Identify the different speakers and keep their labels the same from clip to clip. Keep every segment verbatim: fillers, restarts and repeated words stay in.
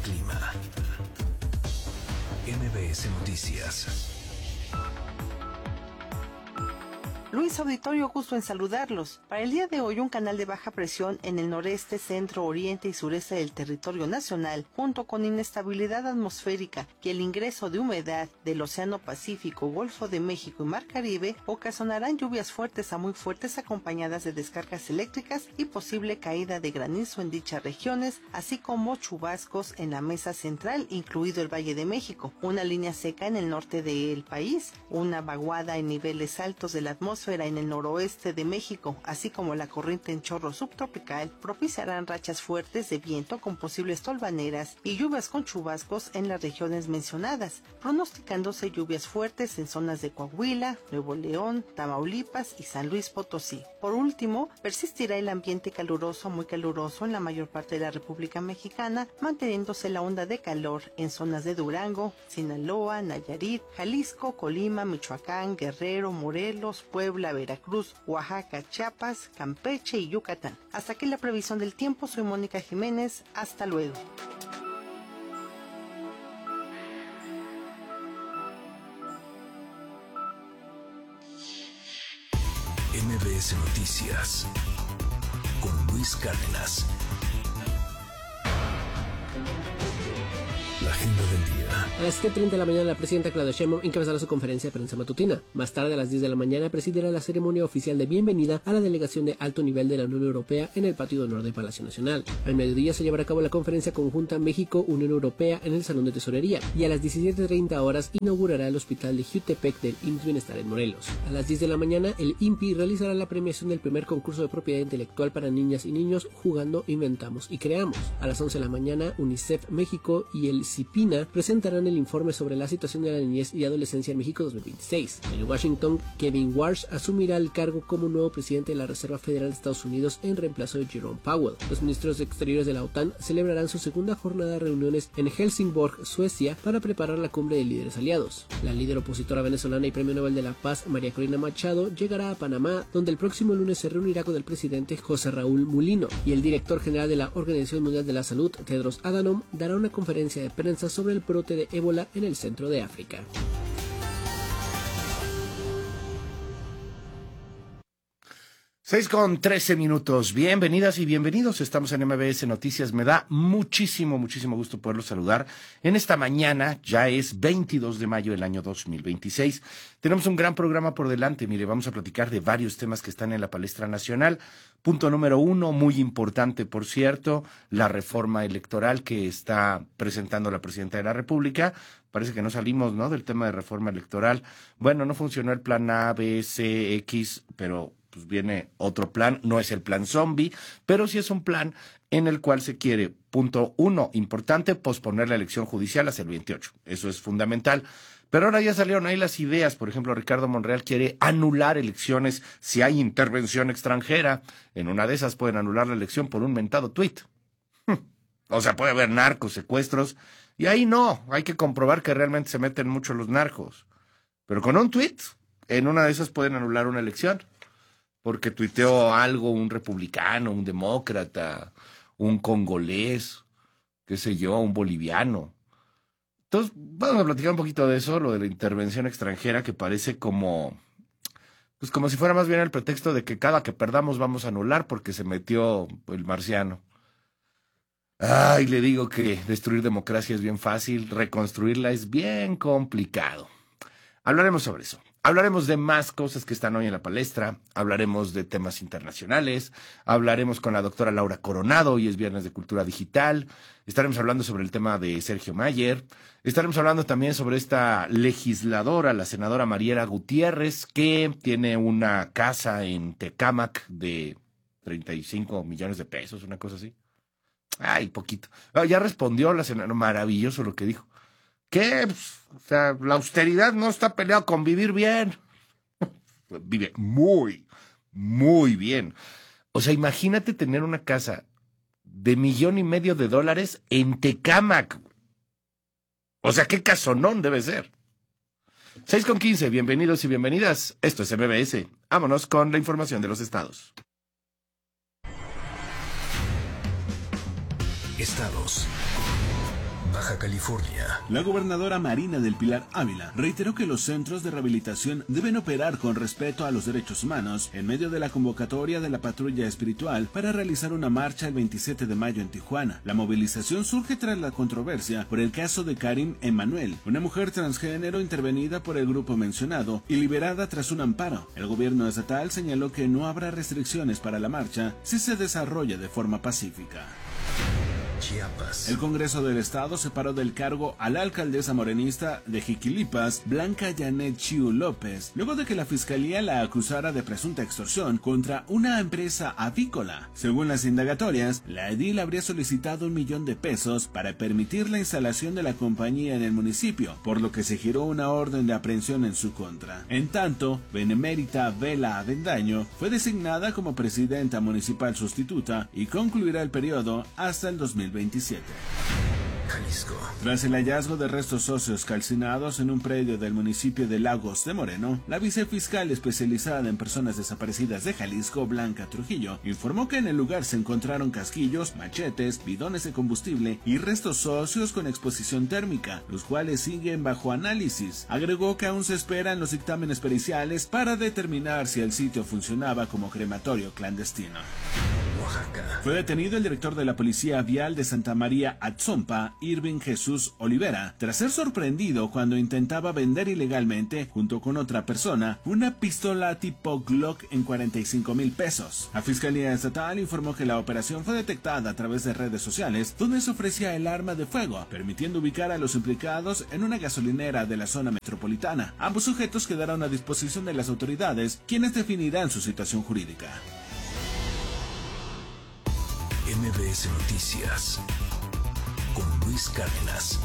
Speaker 1: clima. M B S Noticias.
Speaker 2: Luis Auditorio, gusto en saludarlos. Para el día de hoy, un canal de baja presión en el noreste, centro, oriente y sureste del territorio nacional, junto con inestabilidad atmosférica y el ingreso de humedad del Océano Pacífico, Golfo de México y Mar Caribe, ocasionarán lluvias fuertes a muy fuertes acompañadas de descargas eléctricas y posible caída de granizo en dichas regiones, así como chubascos en la mesa central, incluido el Valle de México, una línea seca en el norte del país, una vaguada en niveles altos de la atmósfera en el noroeste de México, así como la corriente en chorro subtropical, propiciarán rachas fuertes de viento con posibles tolvaneras y lluvias con chubascos en las regiones mencionadas, pronosticándose lluvias fuertes en zonas de Coahuila, Nuevo León, Tamaulipas y San Luis Potosí. Por último, persistirá el ambiente caluroso, muy caluroso en la mayor parte de la República Mexicana, manteniéndose la onda de calor en zonas de Durango, Sinaloa, Nayarit, Jalisco, Colima, Michoacán, Guerrero, Morelos, Puebla, Veracruz, Oaxaca, Chiapas, Campeche y Yucatán. Hasta aquí la previsión del tiempo. Soy Mónica Jiménez. Hasta luego.
Speaker 1: M B S Noticias con Luis Cárdenas. La agenda del día.
Speaker 3: A las siete treinta de la mañana, la presidenta Claudia Sheinbaum encabezará su conferencia de prensa matutina. Más tarde, a las diez de la mañana, presidirá la ceremonia oficial de bienvenida a la delegación de alto nivel de la Unión Europea en el patio de honor de Palacio Nacional. Al mediodía se llevará a cabo la conferencia conjunta México-Unión Europea en el Salón de Tesorería y a las diecisiete treinta horas inaugurará el hospital de Jutepec del I M S S Bienestar en Morelos. A las diez de la mañana, el I N P I realizará la premiación del primer concurso de propiedad intelectual para niñas y niños Jugando, Inventamos y Creamos. A las once de la mañana, UNICEF México y el CIPINA presentarán el informe sobre la situación de la niñez y adolescencia en México dos mil veintiséis. En Washington, Kevin Warsh asumirá el cargo como nuevo presidente de la Reserva Federal de Estados Unidos en reemplazo de Jerome Powell. Los ministros exteriores de la OTAN celebrarán su segunda jornada de reuniones en Helsingborg, Suecia, para preparar la cumbre de líderes aliados. La líder opositora venezolana y Premio Nobel de la Paz, María Corina Machado, llegará a Panamá, donde el próximo lunes se reunirá con el presidente José Raúl Mulino, y el director general de la Organización Mundial de la Salud, Tedros Adhanom, dará una conferencia de prensa sobre el brote de ébola en el centro de África.
Speaker 4: seis con trece minutos. Bienvenidas y bienvenidos. Estamos en M B S Noticias. Me da muchísimo, muchísimo gusto poderlos saludar. En esta mañana, ya es veintidós de mayo del año dos mil veintiséis. Tenemos un gran programa por delante. Mire, vamos a platicar de varios temas que están en la palestra nacional. Punto número uno, muy importante, por cierto, la reforma electoral que está presentando la Presidenta de la República. Parece que no salimos, ¿no?, del tema de reforma electoral. Bueno, no funcionó el plan A, B, C, X, pero pues viene otro plan. No es el plan zombie, pero sí es un plan en el cual se quiere, punto uno, importante, posponer la elección judicial hasta el veintiocho. Eso es fundamental. Pero ahora ya salieron ahí las ideas. Por ejemplo, Ricardo Monreal quiere anular elecciones si hay intervención extranjera. En una de esas pueden anular la elección por un mentado tuit. O sea, puede haber narcos, secuestros, y ahí no. Hay que comprobar que realmente se meten mucho los narcos. Pero con un tuit, en una de esas pueden anular una elección. Porque tuiteó algo un republicano, un demócrata, un congolés, qué sé yo, un boliviano. Entonces, vamos a platicar un poquito de eso, lo de la intervención extranjera, que parece como, pues como si fuera más bien el pretexto de que cada que perdamos vamos a anular porque se metió el marciano. Ay, le digo que destruir democracia es bien fácil, reconstruirla es bien complicado. Hablaremos sobre eso. Hablaremos de más cosas que están hoy en la palestra, hablaremos de temas internacionales, hablaremos con la doctora Laura Coronado, hoy es Viernes de Cultura Digital, estaremos hablando sobre el tema de Sergio Mayer, estaremos hablando también sobre esta legisladora, la senadora Mariela Gutiérrez, que tiene una casa en Tecámac de treinta y cinco millones de pesos, una cosa así. Ay, poquito. Ah, ya respondió la senadora, maravilloso lo que dijo. ¿Qué? O sea, la austeridad no está peleada con vivir bien. Vive muy, muy bien. O sea, imagínate tener una casa de millón y medio de dólares en Tecámac. O sea, qué casonón debe ser. seis con quince, bienvenidos y bienvenidas. Esto es M B S. Vámonos con la información de los estados.
Speaker 1: Estados. Baja California.
Speaker 5: La gobernadora Marina del Pilar Ávila reiteró que los centros de rehabilitación deben operar con respeto a los derechos humanos en medio de la convocatoria de la patrulla espiritual para realizar una marcha el veintisiete de mayo en Tijuana. La movilización surge tras la controversia por el caso de Karim Emanuel, una mujer transgénero intervenida por el grupo mencionado y liberada tras un amparo. El gobierno estatal señaló que no habrá restricciones para la marcha si se desarrolla de forma pacífica.
Speaker 1: Chiapas.
Speaker 5: El Congreso del Estado separó del cargo a la alcaldesa morenista de Jiquilipas, Blanca Janet Chiu López, luego de que la fiscalía la acusara de presunta extorsión contra una empresa avícola. Según las indagatorias, la edil habría solicitado un millón de pesos para permitir la instalación de la compañía en el municipio, por lo que se giró una orden de aprehensión en su contra. En tanto, Benemérita Vela Avendaño fue designada como presidenta municipal sustituta y concluirá el periodo hasta el dos mil veintisiete.
Speaker 1: Jalisco.
Speaker 5: Tras el hallazgo de restos óseos calcinados en un predio del municipio de Lagos de Moreno, la vicefiscal especializada en personas desaparecidas de Jalisco, Blanca Trujillo, informó que en el lugar se encontraron casquillos, machetes, bidones de combustible y restos óseos con exposición térmica, los cuales siguen bajo análisis. Agregó que aún se esperan los dictámenes periciales para determinar si el sitio funcionaba como crematorio clandestino.
Speaker 1: Oaxaca.
Speaker 5: Fue detenido el director de la Policía Vial de Santa María Atzompa, Irving Jesús Olivera, tras ser sorprendido cuando intentaba vender ilegalmente, junto con otra persona, una pistola tipo Glock en cuarenta y cinco mil pesos. La Fiscalía Estatal informó que la operación fue detectada a través de redes sociales, donde se ofrecía el arma de fuego, permitiendo ubicar a los implicados en una gasolinera de la zona metropolitana. Ambos sujetos quedaron a disposición de las autoridades, quienes definirán su situación jurídica.
Speaker 1: M B S Noticias con Luis Cárdenas.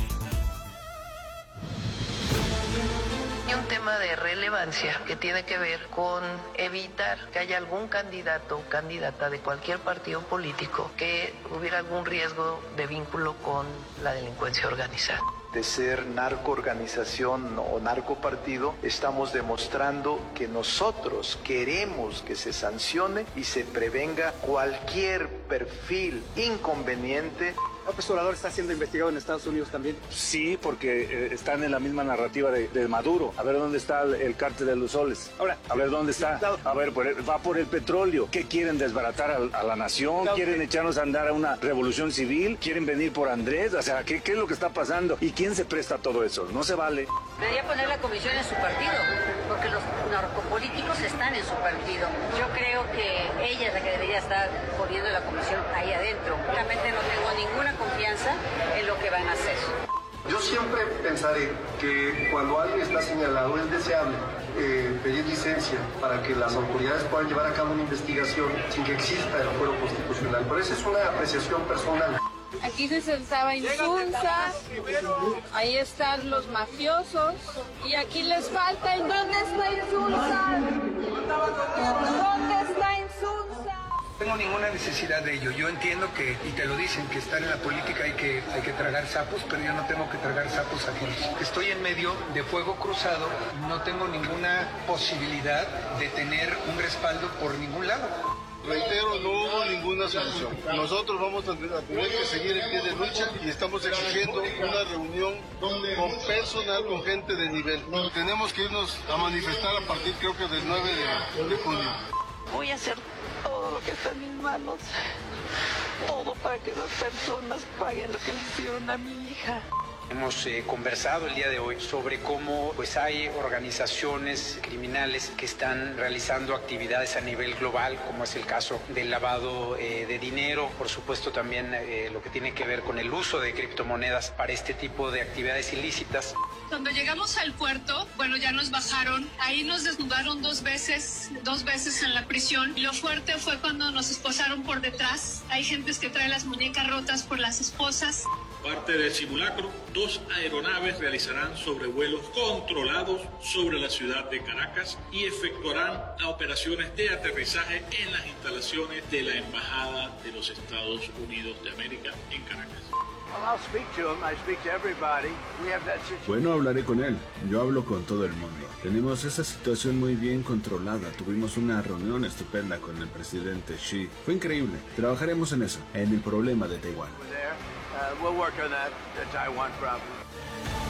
Speaker 6: Y un tema de relevancia que tiene que ver con evitar que haya algún candidato o candidata de cualquier partido político que hubiera algún riesgo de vínculo con la delincuencia organizada.
Speaker 7: De ser narcoorganización o narcopartido, estamos demostrando que nosotros queremos que se sancione y se prevenga cualquier perfil inconveniente.
Speaker 8: ¿López Obrador está siendo investigado en Estados Unidos también?
Speaker 9: Sí, porque eh, están en la misma narrativa de, de Maduro. A ver dónde está el, el cártel de los soles.
Speaker 8: Ahora,
Speaker 9: a ver dónde está. A ver, por el, va por el petróleo. ¿Qué quieren desbaratar a, a la nación? ¿Quieren echarnos a andar a una revolución civil? ¿Quieren venir por Andrés? O sea, ¿qué, qué es lo que está pasando? ¿Y quién se presta a todo eso? No se vale.
Speaker 10: Debería poner la comisión en su partido, porque los narcopolíticos están en su partido. Yo creo que ella es la que debería estar poniendo la comisión ahí adentro. Realmente no tengo ninguna confianza en lo que van a hacer.
Speaker 11: Yo siempre pensaré que cuando alguien está señalado es deseable eh, pedir licencia para que las autoridades puedan llevar a cabo una investigación sin que exista el fuero constitucional. Pero esa es una apreciación personal.
Speaker 12: Aquí se sentaba Insulza, ahí están los mafiosos y aquí les falta. ¿En dónde está Insulza? ¿Dónde está Insulza?
Speaker 13: No tengo ninguna necesidad de ello. Yo entiendo que, y te lo dicen, que estar en la política hay que, hay que tragar sapos, pero yo no tengo que tragar sapos ajenos. Estoy en medio de fuego cruzado, no tengo ninguna posibilidad de tener un respaldo por ningún lado.
Speaker 14: Reitero, no hubo ninguna solución. Nosotros vamos a tener que seguir en pie de lucha y estamos exigiendo una reunión con personal, con gente de nivel. Tenemos que irnos a manifestar a partir, creo que del nueve de junio.
Speaker 6: Voy a hacer todo lo que está en mis manos, todo para que las personas paguen lo que le hicieron a mi hija.
Speaker 15: Hemos eh, conversado el día de hoy sobre cómo pues, hay organizaciones criminales que están realizando actividades a nivel global, como es el caso del lavado eh, de dinero, por supuesto también eh, lo que tiene que ver con el uso de criptomonedas para este tipo de actividades ilícitas.
Speaker 16: Cuando llegamos al puerto, bueno, ya nos bajaron, ahí nos desnudaron dos veces, dos veces en la prisión. Y lo fuerte fue cuando nos esposaron por detrás. Hay gentes que traen las muñecas rotas por las esposas.
Speaker 17: Parte del simulacro, dos aeronaves realizarán sobrevuelos controlados sobre la ciudad de Caracas y efectuarán operaciones de aterrizaje en las instalaciones de la Embajada de los Estados Unidos de América en Caracas.
Speaker 5: Bueno, hablaré con él. Yo hablo con todo el mundo. Tenemos esa situación muy bien controlada. Tuvimos una reunión estupenda con el presidente Xi. Fue increíble. Trabajaremos en eso, en el problema de Taiwán.
Speaker 18: Uh, we'll work on that, the Taiwan problem.